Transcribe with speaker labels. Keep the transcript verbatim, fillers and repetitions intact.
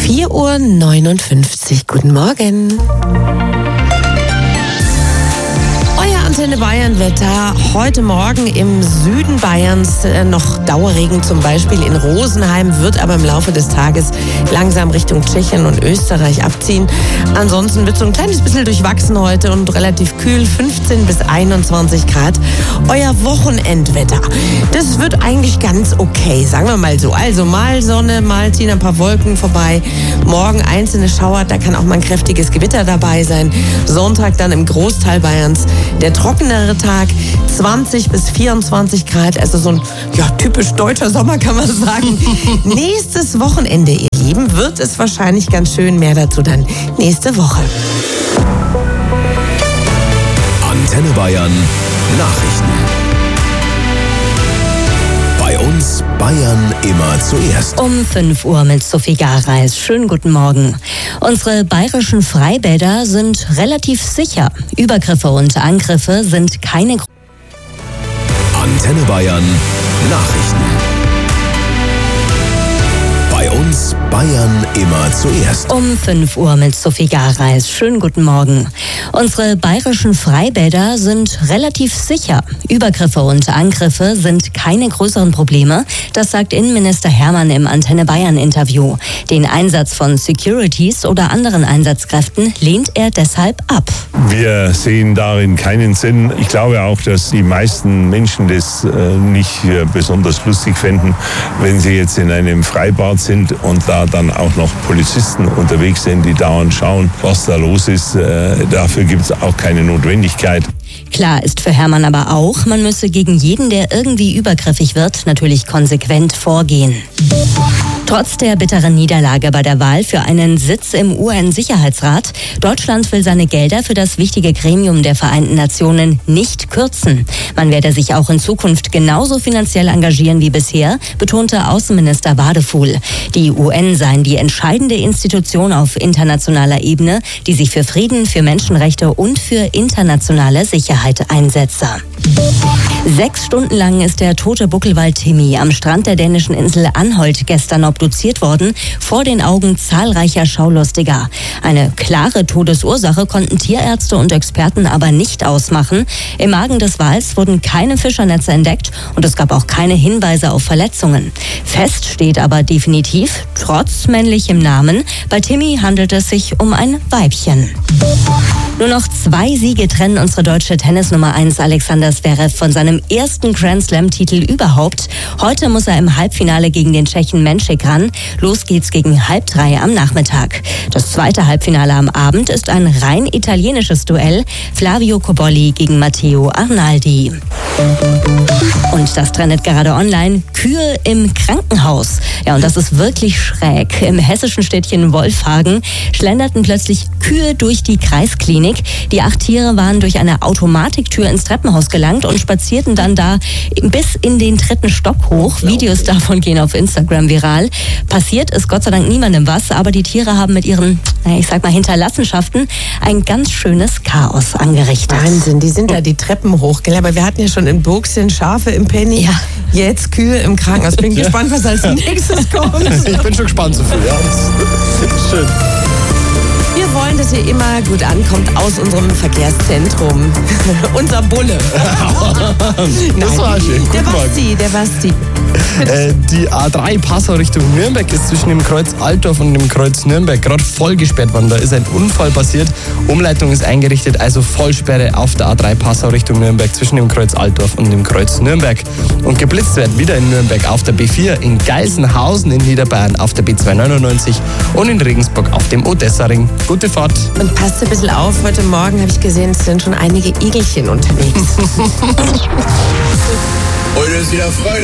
Speaker 1: vier Uhr neunundfünfzig. Guten Morgen. Euer Antenne Bayern Wetter. Heute Morgen im Süden Bayerns äh, noch Dauerregen, zum Beispiel in Rosenheim, wird aber im Laufe des Tages langsam Richtung Tschechien und Österreich abziehen. Ansonsten wird so ein kleines bisschen durchwachsen heute und relativ kühl, fünfzehn bis einundzwanzig Grad. Euer Wochenendwetter, das wird eigentlich ganz okay, sagen wir mal so. Also mal Sonne, mal ziehen ein paar Wolken vorbei. Morgen einzelne Schauer, da kann auch mal ein kräftiges Gewitter dabei sein. Sonntag dann im Großteil Bayerns der trockenere Tag, zwanzig bis vierundzwanzig Grad, also so ein ja, typisch deutscher Sommer, kann man sagen. Nächstes Wochenende, ihr Lieben, wird es wahrscheinlich ganz schön. Mehr dazu dann nächste Woche.
Speaker 2: Antenne Bayern Nachrichten. Bei uns Bayern immer zuerst.
Speaker 3: Um fünf Uhr mit Sophie Gareis. Schönen guten Morgen. Unsere bayerischen Freibäder sind relativ sicher. Übergriffe und Angriffe sind keine...
Speaker 2: Antenne Bayern Nachrichten. Bei uns Bayern immer zuerst.
Speaker 3: Um fünf Uhr mit Sophie Gareis. Schönen guten Morgen. Unsere bayerischen Freibäder sind relativ sicher. Übergriffe und Angriffe sind keine größeren Probleme. Das sagt Innenminister Hermann im Antenne Bayern Interview. Den Einsatz von Securities oder anderen Einsatzkräften lehnt er deshalb ab.
Speaker 4: Wir sehen darin keinen Sinn. Ich glaube auch, dass die meisten Menschen das äh, nicht äh, besonders lustig fänden, wenn sie jetzt in einem Freibad sind und da dann auch noch Polizisten unterwegs sind, die dauernd schauen, was da los ist. Äh, dafür gibt es auch keine Notwendigkeit.
Speaker 3: Klar ist für Hermann aber auch, man müsse gegen jeden, der irgendwie übergriffig wird, natürlich konsequent vorgehen. Trotz der bitteren Niederlage bei der Wahl für einen Sitz im U N-Sicherheitsrat, Deutschland will seine Gelder für das wichtige Gremium der Vereinten Nationen nicht kürzen. Man werde sich auch in Zukunft genauso finanziell engagieren wie bisher, betonte Außenminister Wadefuhl. Die U N seien die entscheidende Institution auf internationaler Ebene, die sich für Frieden, für Menschenrechte und für internationale Sicherheit einsetze. Sechs Stunden lang ist der tote Buckelwal Timmy am Strand der dänischen Insel Anholt gestern obduziert worden, vor den Augen zahlreicher Schaulustiger. Eine klare Todesursache konnten Tierärzte und Experten aber nicht ausmachen. Im Magen des Wals wurden keine Fischernetze entdeckt und es gab auch keine Hinweise auf Verletzungen. Fest steht aber definitiv, trotz männlichem Namen, bei Timmy handelt es sich um ein Weibchen. Nur noch zwei Siege trennen unsere deutsche Tennisnummer eins Alexander Zverev von seinem ersten Grand-Slam-Titel überhaupt. Heute muss er im Halbfinale gegen den Tschechen Menšik ran. Los geht's gegen halb drei am Nachmittag. Das zweite Halbfinale am Abend ist ein rein italienisches Duell. Flavio Cobolli gegen Matteo Arnaldi. Und das trendet gerade online. Kühe im Krankenhaus. Ja, und das ist wirklich schräg. Im hessischen Städtchen Wolfhagen schlenderten plötzlich Kühe durch die Kreisklinik. Die acht Tiere waren durch eine Automatiktür ins Treppenhaus gelangt und spazierten dann da bis in den dritten Stock hoch. Videos davon gehen auf Instagram viral. Passiert ist Gott sei Dank niemandem was, aber die Tiere haben mit ihren, ich sag mal, Hinterlassenschaften ein ganz schönes Chaos angerichtet.
Speaker 1: Wahnsinn, die sind da die Treppen hoch, gell? Aber wir hatten ja schon in Burgsinn Schafe im Penny,
Speaker 3: ja.
Speaker 1: Jetzt Kühe im Krankenhaus. Bin gespannt, was als nächstes kommt.
Speaker 5: Ich bin schon gespannt, Sophie. Ja, schön.
Speaker 1: Wir wollen, dass ihr immer gut ankommt aus unserem Verkehrszentrum. Unser Bulle.
Speaker 5: Das war schön.
Speaker 1: Der
Speaker 5: Guten Morgen.
Speaker 1: Basti, der Basti.
Speaker 5: Äh, die A drei Passau Richtung Nürnberg ist zwischen dem Kreuz Altdorf und dem Kreuz Nürnberg gerade voll gesperrt worden. Da ist ein Unfall passiert. Umleitung ist eingerichtet, also Vollsperre auf der A drei Passau Richtung Nürnberg zwischen dem Kreuz Altdorf und dem Kreuz Nürnberg. Und geblitzt wird wieder in Nürnberg auf der B vier, in Geisenhausen in Niederbayern auf der B zweihundertneunundneunzig und in Regensburg auf dem Odessa-Ring. Gute Fahrt.
Speaker 1: Und passt ein bisschen auf, heute Morgen habe ich gesehen, es sind schon einige Igelchen unterwegs.
Speaker 6: Heute ist wieder Freitag.